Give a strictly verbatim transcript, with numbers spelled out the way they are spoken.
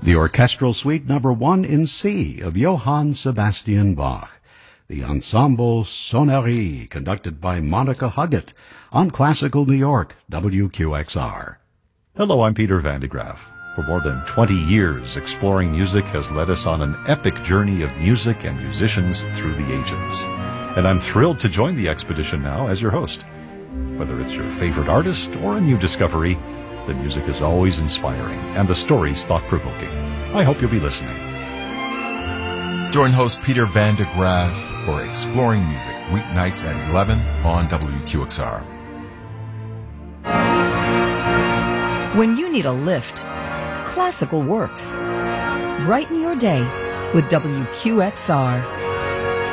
The orchestral suite number one in C of Johann Sebastian Bach. The Ensemble Sonnerie, conducted by Monica Huggett on Classical New York, W Q X R. Hello, I'm Peter Van de Graaff. For more than twenty years, Exploring Music has led us on an epic journey of music and musicians through the ages. And I'm thrilled to join the expedition now as your host. Whether it's your favorite artist or a new discovery, the music is always inspiring and the stories thought-provoking. I hope you'll be listening. Join host Peter Van de Graaff for Exploring Music, weeknights at eleven on W Q X R. When you need a lift, classical works. Brighten your day with W Q X R.